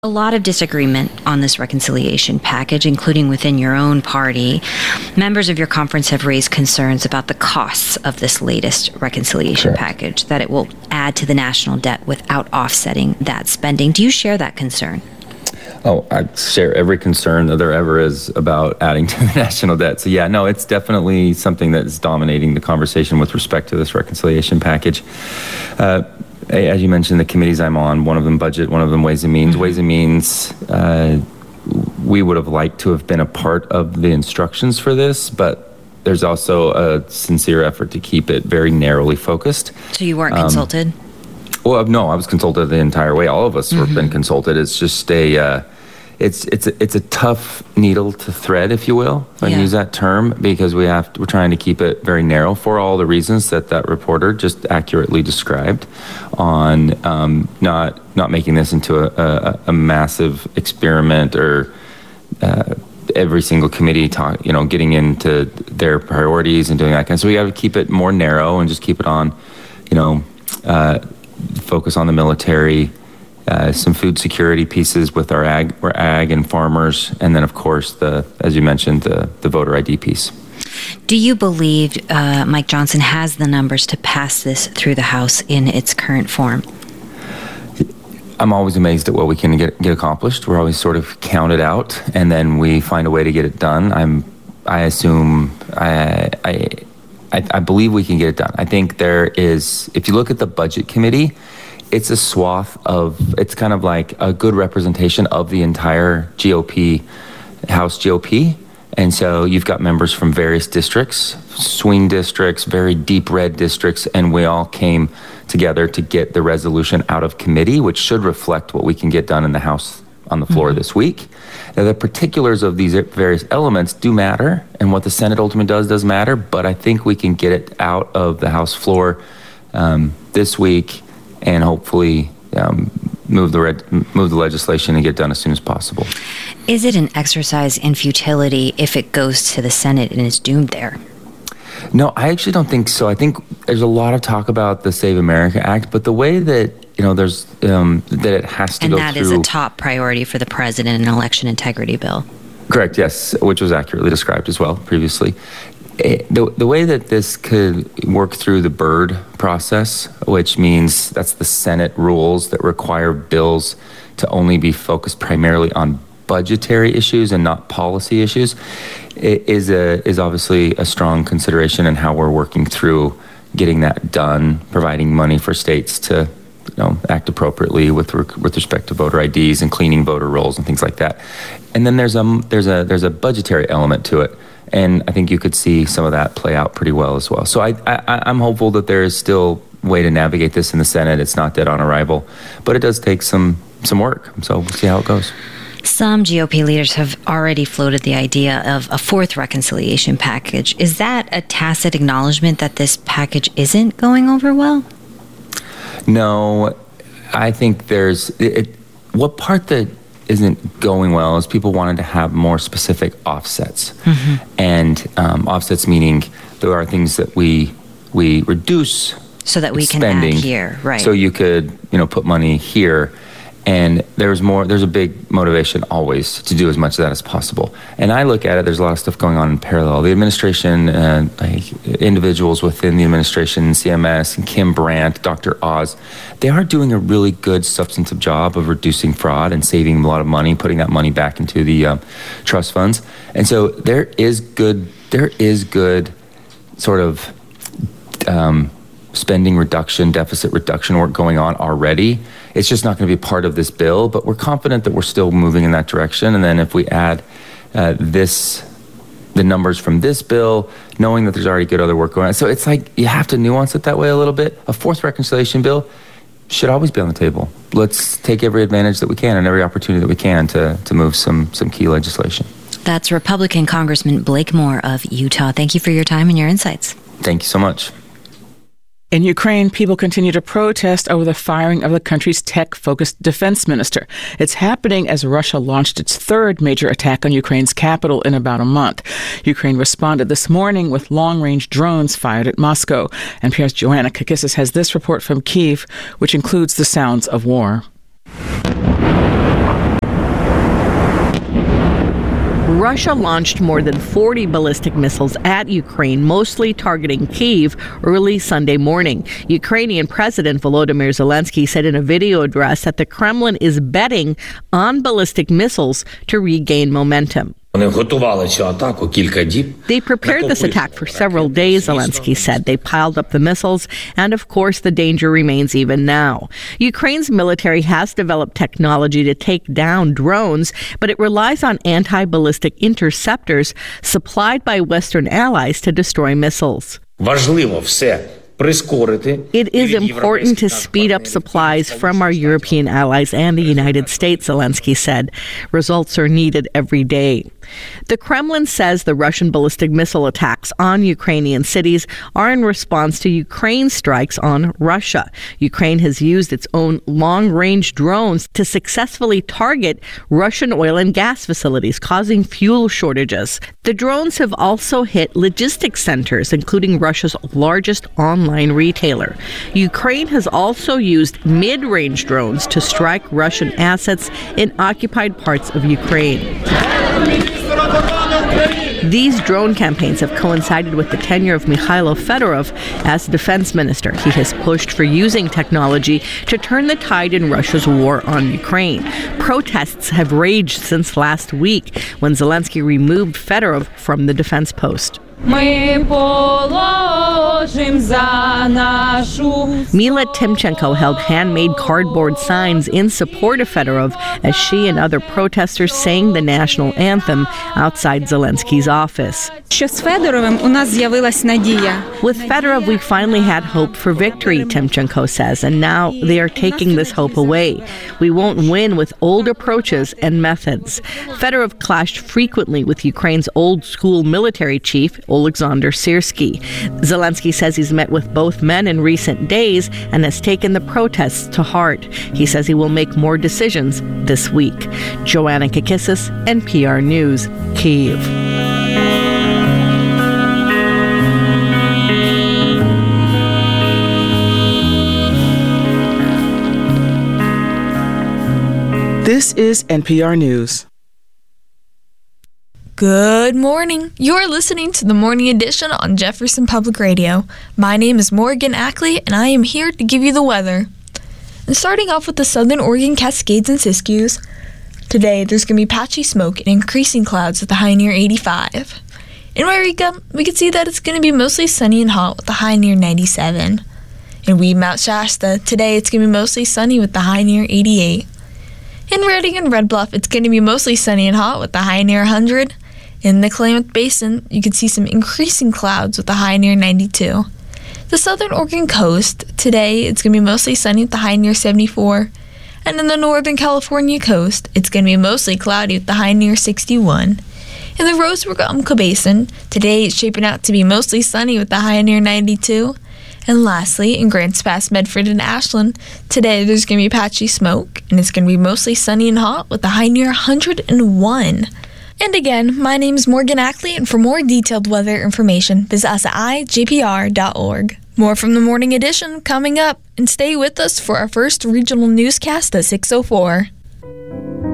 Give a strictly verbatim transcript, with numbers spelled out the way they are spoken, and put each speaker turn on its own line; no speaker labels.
A lot of disagreement on this reconciliation package, including within your own party. Members of your conference have raised concerns about the costs of this latest reconciliation
Correct.
package, that it will add to the national debt without offsetting that spending. Do you share that concern?
Oh, I share every concern that there ever is about adding to the national debt. So yeah, no, it's definitely something that is dominating the conversation with respect to this reconciliation package. Uh, As you mentioned, the committees I'm on, one of them budget, one of them Ways and Means. Mm-hmm. Ways and Means, uh, we would have liked to have been a part of the instructions for this, but there's also a sincere effort to keep it very narrowly focused.
So you weren't
um,
consulted?
Well, no, I was consulted the entire way. All of us mm-hmm. have been consulted. It's just a, uh, it's it's a, it's a tough needle to thread, if you will, if I
yeah.
can use that term, because we have to, we're trying to keep it very narrow for all the reasons that that reporter just accurately described, on um, not not making this into a, a, a massive experiment or uh, every single committee talk, you know, getting into their priorities and doing that kind of. So we got to keep it more narrow and just keep it on, you know, uh, focus on the military. Uh, some food security pieces with our ag, our ag and farmers, and then of course the, as you mentioned, the the voter I D piece.
Do you believe uh, Mike Johnson has the numbers to pass this through the House in its current form?
I'm always amazed at what we can get get accomplished. We're always sort of counted out, and then we find a way to get it done. I'm, I assume, I, I, I, I believe we can get it done. I think there is, if you look at the Budget Committee, it's a swath of, it's kind of like a good representation of the entire G O P, House G O P. And so you've got members from various districts, swing districts, very deep red districts, and we all came together to get the resolution out of committee, which should reflect what we can get done in the House on the floor mm-hmm. this week. Now, the particulars of these various elements do matter, and what the Senate ultimately does does matter, but I think we can get it out of the House floor um, this week, and hopefully um, move the red, move the legislation and get done as soon as possible.
Is it an exercise in futility if it goes to the Senate and is doomed there?
No, I actually don't think so. I think there's a lot of talk about the Save America Act, but the way that, you know, there's um, that it has to
and
go
that
through.
is a top priority for the president, an election integrity bill.
Correct. Yes, which was accurately described as well previously. The, the way that this could work through the BYRD process, which means that's the Senate rules that require bills to only be focused primarily on budgetary issues and not policy issues, is a is obviously a strong consideration in how we're working through getting that done, providing money for states to, you know, act appropriately with with respect to voter I Ds and cleaning voter rolls and things like that. And then there's a there's a there's a budgetary element to it. And I think you could see some of that play out pretty well as well. So I, I, I'm hopeful that there is still a way to navigate this in the Senate. It's not dead on arrival, but it does take some some work. So we'll see how it goes.
Some G O P leaders have already floated the idea of a fourth reconciliation package. Is that a tacit acknowledgement that this package isn't going over well?
No, I think there's it, what part that isn't going well is people wanted to have more specific offsets. Mm-hmm. And um, offsets meaning there are things that we we reduce
so that we can add here, right?
So you could, you know, put money here, and there's more. There's a big motivation always to do as much of that as possible. And I look at it. There's a lot of stuff going on in parallel. The administration, uh, like individuals within the administration, C M S, and Kim Brandt, Doctor Oz, they are doing a really good substantive job of reducing fraud and saving a lot of money, putting that money back into the uh, trust funds. And so there is good. There is good, sort of. Um, spending reduction, deficit reduction work going on already. It's just not going to be part of this bill, but we're confident that we're still moving in that direction. And then if we add uh, this, the numbers from this bill, knowing that there's already good other work going on. So it's like you have to nuance it that way a little bit. A fourth reconciliation bill should always be on the table. Let's take every advantage that we can and every opportunity that we can to, to move some, some key legislation.
That's Republican Congressman Blake Moore of Utah. Thank you for your time and your insights.
Thank you so much.
In Ukraine, people continue to protest over the firing of the country's tech-focused defense minister. It's happening as Russia launched its third major attack on Ukraine's capital in about a month. Ukraine responded this morning with long-range drones fired at Moscow. N P R's Joanna Kakissis has this report from Kyiv, which includes the sounds of war. Russia launched more than forty ballistic missiles at Ukraine, mostly targeting Kyiv, early Sunday morning. Ukrainian President Volodymyr Zelensky said in a video address that the Kremlin is betting on ballistic missiles to regain momentum. They prepared this attack for several days, Zelensky said. They piled up the missiles, and of course the danger remains even now. Ukraine's military has developed technology to take down drones, but it relies on anti-ballistic interceptors supplied by Western allies to destroy missiles. It is important to speed up supplies from our European allies and the United States, Zelensky said. Results are needed every day. The Kremlin says the Russian ballistic missile attacks on Ukrainian cities are in response to Ukraine's strikes on Russia. Ukraine has used its own long-range drones to successfully target Russian oil and gas facilities, causing fuel shortages. The drones have also hit logistics centers, including Russia's largest online retailer. Ukraine has also used mid-range drones to strike Russian assets in occupied parts of Ukraine. These drone campaigns have coincided with the tenure of Mikhailo Fedorov as defense minister. He has pushed for using technology to turn the tide in Russia's war on Ukraine. Protests have raged since last week when Zelensky removed Fedorov from the defense post. Mila Timchenko held handmade cardboard signs in support of Fedorov as she and other protesters sang the national anthem outside Zelensky's office. With Fedorov, we finally had hope for victory, Timchenko says, and now they are taking this hope away. We won't win with old approaches and methods. Fedorov clashed frequently with Ukraine's old-school military chief, Oleksandr Syrsky. Zelensky says he's met with both men in recent days and has taken the protests to heart. He says he will make more decisions this week. Joanna Kakissis, N P R News, Kyiv. This is N P R News.
Good morning. You're listening to the Morning Edition on Jefferson Public Radio. My name is Morgan Ackley, and I am here to give you the weather. And starting off with the southern Oregon Cascades and Siskiyous, today there's going to be patchy smoke and increasing clouds with a high near eighty-five. In Wairika, we can see that it's going to be mostly sunny and hot with a high near ninety-seven. In Weed Mount Shasta, today it's going to be mostly sunny with the high near eighty-eight. In Redding and Red Bluff, it's going to be mostly sunny and hot with the high near one hundred. In the Klamath Basin, you can see some increasing clouds with a high near ninety-two. The southern Oregon coast, today it's going to be mostly sunny with the high near seventy-four. And in the northern California coast, it's going to be mostly cloudy with the high near sixty-one. In the Rose-Umpqua Basin, today it's shaping out to be mostly sunny with the high near ninety-two. And lastly, in Grants Pass, Medford, and Ashland, today there's going to be patchy smoke, and it's going to be mostly sunny and hot with a high near one hundred one. And again, my name is Morgan Ackley, and for more detailed weather information, visit us at i j p r dot org. More from the Morning Edition coming up, and stay with us for our first regional newscast at six oh four.